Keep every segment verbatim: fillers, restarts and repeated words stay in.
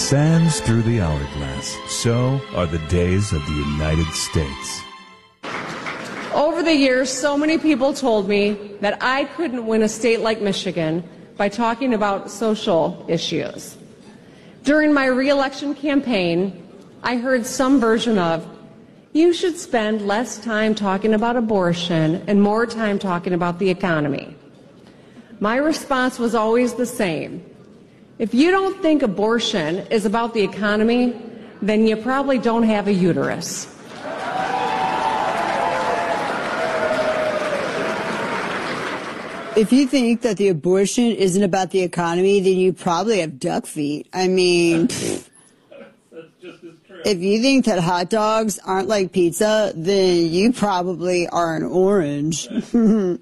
sands through the hourglass, so are the days of the United States. Over the years, so many people told me that I couldn't win a state like Michigan by talking about social issues. During my re-election campaign, I heard some version of, you should spend less time talking about abortion and more time talking about the economy. My response was always the same. If you don't think abortion is about the economy, then you probably don't have a uterus. If you think that the abortion isn't about the economy, then you probably have duck feet. I mean, pfft. That's just as true. If you think that hot dogs aren't like pizza, then you probably are an orange. mm.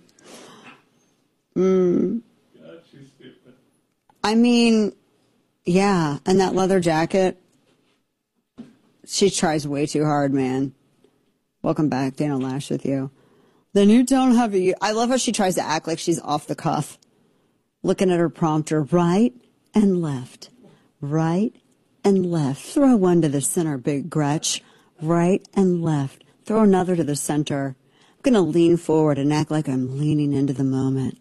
God, she's stupid. I mean, yeah, and that leather jacket, she tries way too hard, man. Welcome back, Dana Lash with you. Then you don't have a... I love how she tries to act like she's off the cuff. Looking at her prompter, right and left, right and left. Throw one to the center, big Gretch. Right and left. Throw another to the center. I'm going to lean forward and act like I'm leaning into the moment.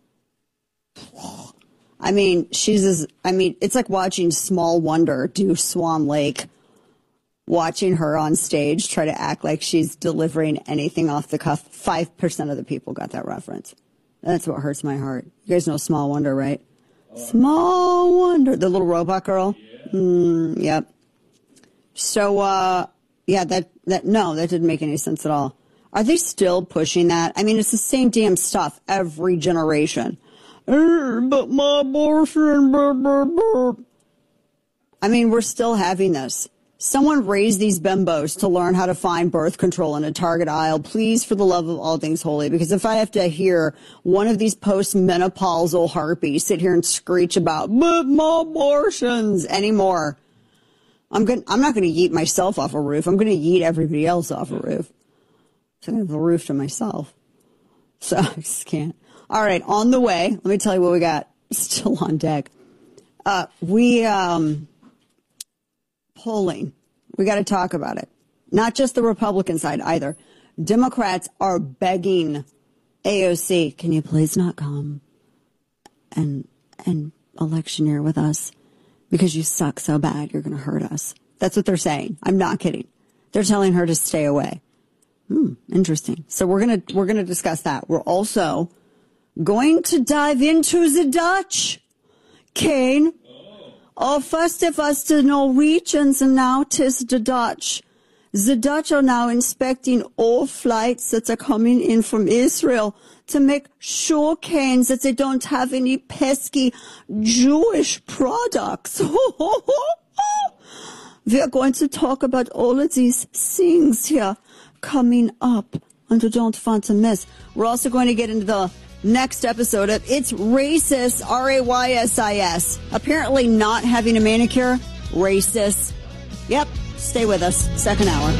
I mean, she's as... I mean, it's like watching Small Wonder do Swan Lake. Watching her on stage try to act like she's delivering anything off the cuff. Five percent of the people got that reference. That's what hurts my heart. You guys know Small Wonder, right? Oh. Small Wonder. The little robot girl? Yeah. Mm, yep. So, uh, yeah, that, that, no, that didn't make any sense at all. Are they still pushing that? I mean, it's the same damn stuff every generation. Er, but my abortion, brr, brr, brr. I mean, we're still having this. Someone raise these bimbos to learn how to find birth control in a Target aisle, please, for the love of all things holy. Because if I have to hear one of these post-menopausal harpies sit here and screech about but my abortions anymore, I'm going I'm not going to yeet myself off a roof. I'm going to yeet everybody else off a roof. So I have a roof to myself. So I just can't. All right, on the way, let me tell you what we got still on deck. Uh, we... um. Polling. We got to talk about it. Not just the Republican side either. Democrats are begging A O C, can you please not come and and electioneer with us because you suck so bad you're going to hurt us. That's what they're saying. I'm not kidding. They're telling her to stay away. Hmm, interesting. So we're going to we're going to discuss that. We're also going to dive into the Dutch. Kane. Oh, first it was the Norwegians and now 'tis the Dutch. The Dutch are now inspecting all flights that are coming in from Israel to make sure, Kane, that they don't have any pesky Jewish products. We are going to talk about all of these things here coming up, and you don't want to miss. We're also going to get into the next episode of It's Racist, R A Y S I S. Apparently not having a manicure, racist. Yep, stay with us. Second hour.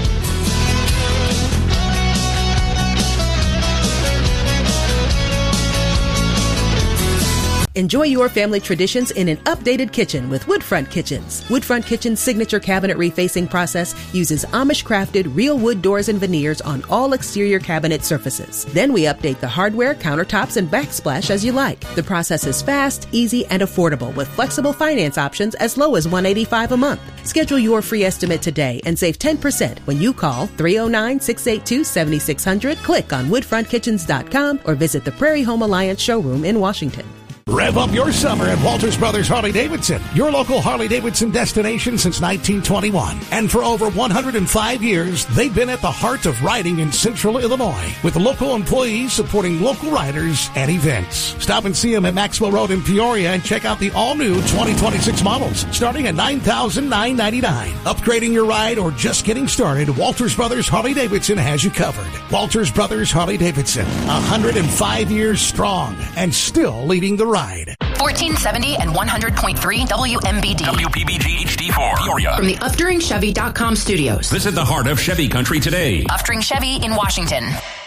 Enjoy your family traditions in an updated kitchen with Woodfront Kitchens. Woodfront Kitchen's signature cabinet refacing process uses Amish-crafted real wood doors and veneers on all exterior cabinet surfaces. Then we update the hardware, countertops, and backsplash as you like. The process is fast, easy, and affordable with flexible finance options as low as one hundred eighty-five dollars a month. Schedule your free estimate today and save ten percent when you call three oh nine, six eight two, seven six zero zero, click on woodfront kitchens dot com, or visit the Prairie Home Alliance showroom in Washington. Rev up your summer at Walters Brothers Harley-Davidson, your local Harley-Davidson destination since nineteen twenty-one. And for over one hundred five years, they've been at the heart of riding in Central Illinois, with local employees supporting local riders and events. Stop and see them at Maxwell Road in Peoria and check out the all-new twenty twenty-six models, starting at nine thousand nine hundred ninety-nine dollars. Upgrading your ride or just getting started, Walters Brothers Harley-Davidson has you covered. Walters Brothers Harley-Davidson, one hundred five years strong and still leading the ride. fourteen seventy and one hundred point three W M B D. W P B G H D four. Peoria. From the Upduring Chevy dot com studios. Visit the heart of Chevy country today. Upduring Chevy in Washington.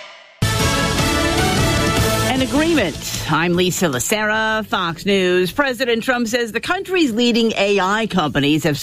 An agreement. I'm Lisa Lacera, Fox News. President Trump says the country's leading A I companies have